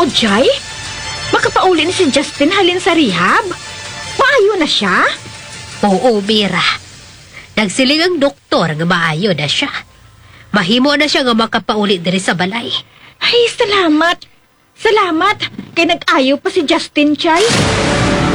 Tinuod, Jay? Makapauli ni si Justin halin sa rehab? Maayo na siya? Oo, Mira. Nagsiling ang doktor nga maayo na siya. Mahimo na siya nga makapauli diri sa balay. Ay, salamat. Salamat. Kay nag-ayaw pa si Justin, Jay.